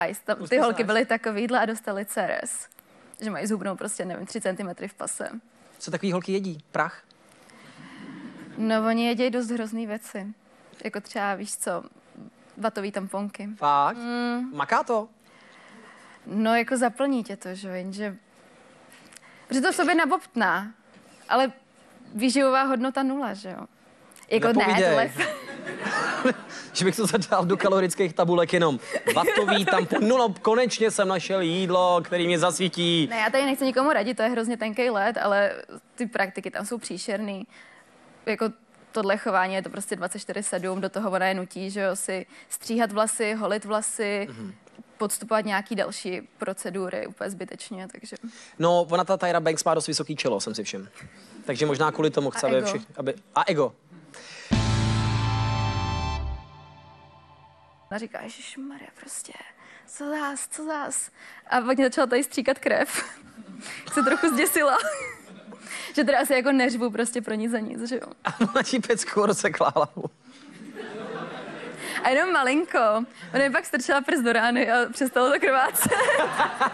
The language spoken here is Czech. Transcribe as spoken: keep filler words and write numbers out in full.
Tam ty holky byly takovýhle a dostali C R S. Že mají zhubnou prostě, nevím, tři centimetry v pase. Co takový holky jedí? Prach? No, oni jedí dost hrozný věci. Jako třeba, víš co, vatový tamponky. Fakt? Mm. Maká to? No, jako zaplní tě to, že jo, jenže... Protože to v sobě nabobtná, ale výživová hodnota nula, že jo. Jako ne, tohle... Že bych to zadal do kalorických tabulek jenom. Vatový tampon, no, no konečně jsem našel jídlo, který mě zasvítí. Ne, já tady nechci nikomu radit, to je hrozně tenký led, ale ty praktiky tam jsou příšerný. Jako tohle chování je to prostě dvacet čtyři sedm, do toho ona je nutí, že jo, si stříhat vlasy, holit vlasy, mm-hmm. podstupovat nějaký další procedury úplně zbytečně, takže... No, ona ta Tyra Banks má dost vysoký čelo, jsem si všiml. Takže možná kvůli tomu chce, aby všech, aby... A ego. A říká, ježišmarja, prostě, co zás, co zás. A pak mě začala tady stříkat krev. Se trochu zděsila. Že teda asi jako neřvu prostě pro nic za nic, že jo. A mladší pecku rozsekla hlavu. A jenom malinko. Ona mi pak strčila prst do rány a přestalo to krvácet.